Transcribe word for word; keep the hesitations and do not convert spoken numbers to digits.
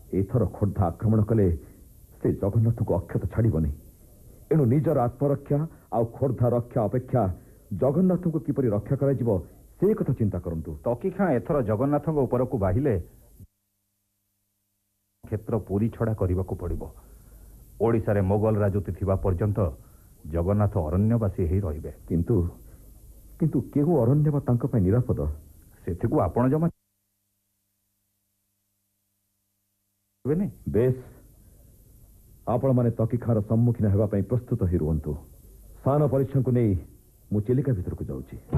एथर खोर्धा आक्रमण कले से जगन्नाथ को अक्षत छाड़बनी। एणु निजर आत्मरक्षा आ खोर्धा रक्षा अपेक्षा जगन्नाथ को किपरि रक्षा कर से कथा चिंता करंतु। तकीखाँ एथर जगन्नाथ उपर को बाहिले क्षेत्र पूरी छड़ा करने को पड़ो। ओडिशा रे मोगल राजूति थिबा पर्यंत जगन्नाथ अरण्यवासी ही रहिबे। किंतु किंतु केहू अरण्य तांको पय निरापद सेथिकु आपण जमा बेस आपण माने तकीखार सम्मुखीन हेबा पय प्रस्तुत ही रुहंतु। स्थान परीक्षण को नहीं मु चिलिका भीतर को जाऊँ।